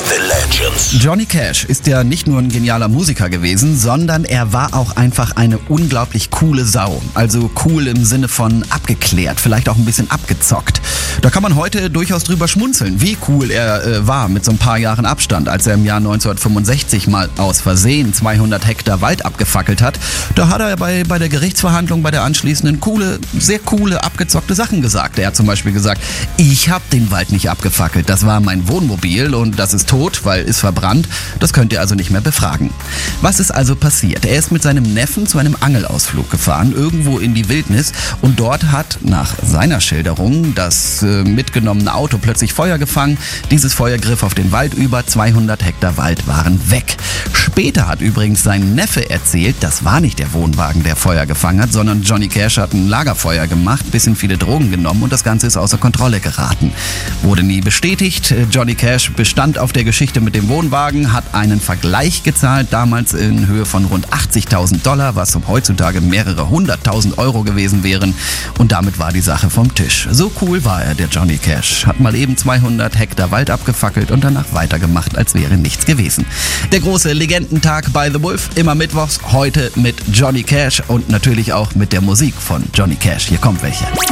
The Legends. Johnny Cash ist ja nicht nur ein genialer Musiker gewesen, sondern er war auch einfach eine unglaublich coole Sau. Also cool im Sinne von abgeklärt, vielleicht auch ein bisschen abgezockt. Da kann man heute durchaus drüber schmunzeln, wie cool er war mit so ein paar Jahren Abstand, als er im Jahr 1965 mal aus Versehen 200 Hektar Wald abgefackelt hat. Da hat er bei der Gerichtsverhandlung, bei der anschließenden sehr coole, abgezockte Sachen gesagt. Er hat zum Beispiel gesagt, ich habe den Wald nicht abgefackelt, das war mein Wohnmobil und das ist tot, weil ist verbrannt. Das könnt ihr also nicht mehr befragen. Was ist also passiert? Er ist mit seinem Neffen zu einem Angelausflug gefahren, irgendwo in die Wildnis, und dort hat nach seiner Schilderung das mitgenommene Auto plötzlich Feuer gefangen. Dieses Feuer griff auf den Wald über, 200 Hektar Wald waren weg. Später hat übrigens sein Neffe erzählt, das war nicht der Wohnwagen, der Feuer gefangen hat, sondern Johnny Cash hat ein Lagerfeuer gemacht, bisschen viele Drogen genommen und das Ganze ist außer Kontrolle geraten. Wurde nie bestätigt. Johnny Cash bestand auf der Geschichte mit dem Wohnwagen, hat einen Vergleich gezahlt, damals in Höhe von rund $80.000, was heutzutage mehrere 100.000 Euro gewesen wären, und damit war die Sache vom Tisch. So cool war er, der Johnny Cash. Hat mal eben 200 Hektar Wald abgefackelt und danach weitergemacht, als wäre nichts gewesen. Der große Legendentag bei The Wolf, immer mittwochs, heute mit Johnny Cash und natürlich auch mit der Musik von Johnny Cash. Hier kommt welche.